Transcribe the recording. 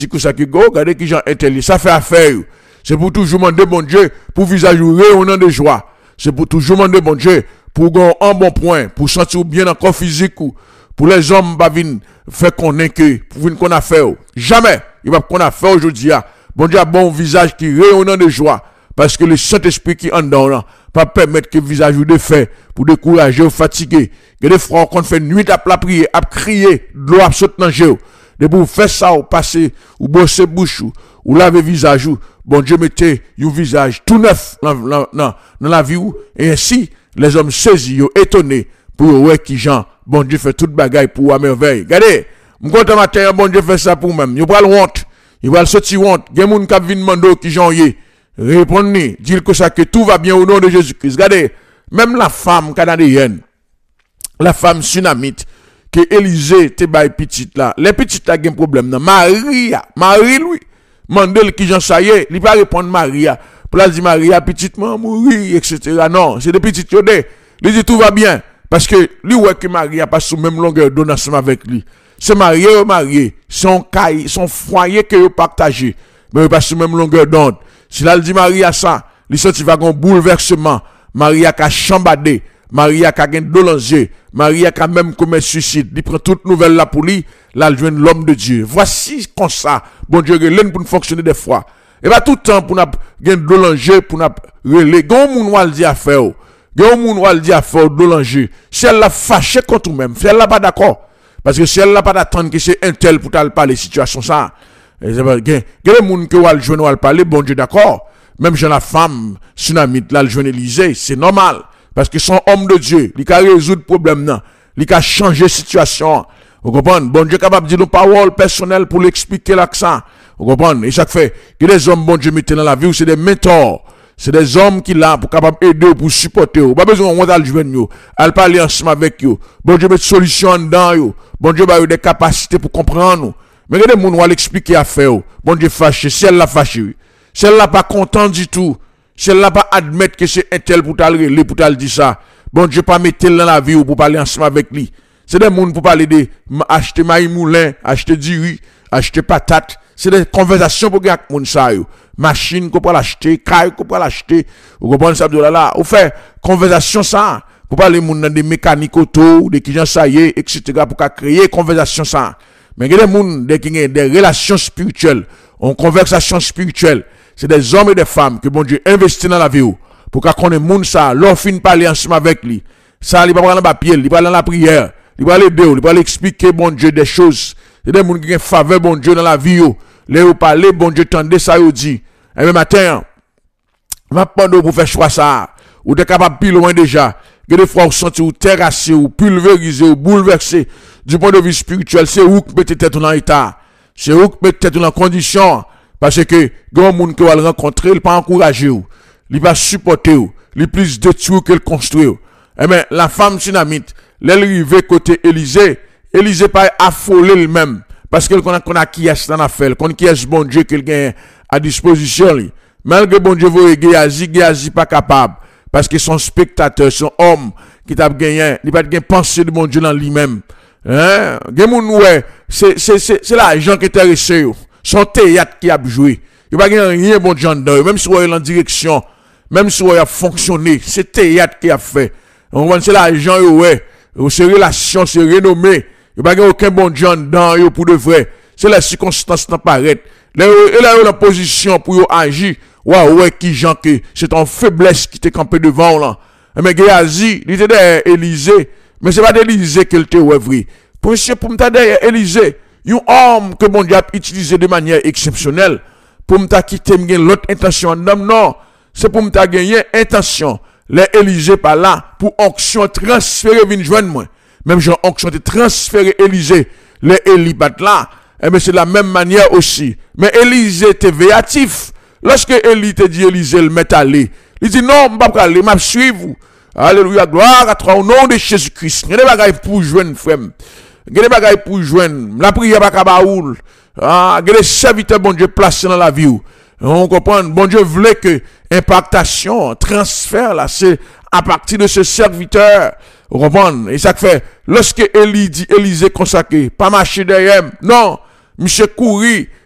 que ça qui go, regardez qui gens intelligent, ça fait affaire. C'est pour toujours demander bon Dieu, pour visage rayonnant de joie. C'est pour toujours demander bon Dieu, pour avoir un bon point, pour sentir bien encore physique ou pour les hommes pas venir faire connaître que pour venir qu'on a fait. Jamais il va qu'on a fait aujourd'hui. Bon Dieu a bon visage qui rayonnant de joie parce que le Saint-Esprit qui en dedans pas permettre que visage ou de fait pour décourager ou fatiguer. Que des frères qu'on fait nuit à la prière, à crier, de l'eau à sauter dans le de pour faire ça ou passer ou bosser bouche ou laver visage ou bon Dieu mettez un visage tout neuf dans la vie ou et ainsi les hommes saisis étonnés pour ouais qui gens bon Dieu fait toute bagaille pour à merveille. Regardez, m'content matin bon Dieu fait ça pour même. Yo pas le honte. Il va le sortir honte. Gen moun k'ap vinn mando qui gens yé. Répondez, dire que ça que tout va bien au nom de Jésus-Christ. Regardez, même la femme canadienne, la femme sunamite que Élisée te bail petite là. Les petites là gen problème nan. Marie lui mandel qui j'en ça y est, il pas répondre Maria. Pour la dire Maria petite maman mourir etc. Non, c'est des petites yodé. Il dit tout va bien parce que lui ouais que Maria pas sous même longueur d'onde ensemble avec lui. C'est marié, son caille, son foyer que vous partagez, mais pas sous même longueur d'onde. Si là il dit Maria ça, il senti va gon bouleversement, Maria ka chambadé, Maria ka gen dolanger, Maria ka même commet suicide, il prend toute nouvelle là pour lui, là il joint l'homme de Dieu. Voici comme ça, bon Dieu relève pour fonctionner des fois. Et pas tout le temps pour n'a gen dolanger pour n'a relé. Gon moun wal di a faire. Gon moun wal di a faire dolanger. Si elle l'a fâché contre ou même, si elle l'a pas d'accord. Parce que si elle n'a pas d'attendre que c'est un tel pour parler situation ça. Il y a des gens qui vont jouer ou parler, bon Dieu d'accord. Même j'ai la femme, tsunamite, là, le jeune Élisée, c'est normal. Parce que son homme de Dieu, il a résoudre le problème, il a changé la situation. Vous comprenez? Bon Dieu est capable de dire nos paroles personnelles pour l'expliquer l'accent. Vous comprenez? Et chaque fait que les hommes, bon Dieu, mettent dans la vie, c'est des mentors. C'est des hommes qui là pour capable aider pour supporter. Pas besoin de le joindre. Elle parler ensemble avec eux. Bon Dieu met solution dedans yo. Bon Dieu a des capacités pour comprendre. Mais regardez moun va l'expliquer à faire. Bon Dieu fâché, si elle l'a fâché. Si elle l'a pas content du tout. Si elle l'a pas admettre que c'est un tel pour t'aller pour t'aller dire ça. Bon Dieu pas mettre dans la vie ou pour parler ensemble avec lui. C'est des moun pour parler de acheter maïs moulin, acheter du riz, acheter patate. C'est des conversations pour gagner moun ça yo. Machine qu'on peut l'acheter, caille qu'on peut l'acheter, vous comprenez ça là, on fait conversation ça, pour parler moun dans des mécaniques auto, des qui gens ça y est, etc. pour créer conversation ça. Mais il y a des moun qui ont des relations spirituelles, en conversation spirituelle, c'est des hommes et des femmes que bon Dieu investit dans la vie pour qu'on connaisse moun ça, leur fin parler ensemble avec lui. Ça il va prendre la pied, il va dans la prière, il va l'aider, il va l'expliquer bon Dieu des choses. C'est des moun qui ont faveur bon Dieu dans la vie les ou parler, bon Dieu tendez ça ou dit. Et même matin, va prendre pour faire choix ça. Ou t'es capable plus loin déjà. Que des fois, vous sentez ou terrassé, ou pulvérisé, ou bouleversé. Du point de vue spirituel, c'est où que mettez tête dans l'état. C'est où que mettez tête dans condition. Parce que, grand monde que vous allez rencontrer, il pas encourager ou. Il va supporter ou. Il plus détruire que le construire. Et bien, la femme tsunamite, elle arrive côté Élisée. Élisée pas affolé lui-même. Parce que qu'on a qui est dans l'affaire, qu'on qui est bon Dieu qu'il gagne à disposition lui. Malgré bon Dieu vous Géasi pas capable parce que son spectateur, son homme qui t'a gagné, il pas de pensée de bon Dieu dans lui-même. Hein? Ouais, c'est l'argent qui est intéressé. Son théâtre qui a joué. Il pas gagner rien bon Dieu dedans, même si on est en direction, même si on a fonctionné, c'est théâtre qui a fait. On voit c'est l'argent ouais, c'est relation, c'est renommé. Il n'y a pas aucun bon Dieu dedans pour de vrai. C'est la circonstance qui apparaît. Là, il a eu la position pour agir. Ouais, qui gens que c'est en faiblesse qui t'est campé devant là. Mais Géasi, il était derrière Élisée. Mais c'est pas d'Élisée qu'il était vrai. Pour me derrière Élisée, un homme que mon Dieu a utilisé de manière exceptionnelle. Pour me quitter, l'autre intention. Non. C'est pour me gagner intention. Les Élisée par là, pour onction transférer, vin joindre moi. Même Jean onction de transférer Élisée, les Élibat là, et bien c'est de la même manière aussi. Mais Élisée était véatif. Lorsque Élie te dit Élisée le met aller, il dit non, je ne vais pas aller, je vais suivre. Alléluia, gloire à toi au nom de Jésus-Christ. Il y a des bagailles pour joindre, frère. Il y a des bagailles pour joindre. La prière pas kabaoul. Il y a des serviteurs bon Dieu placés dans la vie. On comprend, bon Dieu voulait que impactation, transfert là, c'est à partir de ce serviteur. Vous comprenez? Et ça fait, lorsque Élie dit Élisée consacré, pas marcher derrière, non, monsieur courir,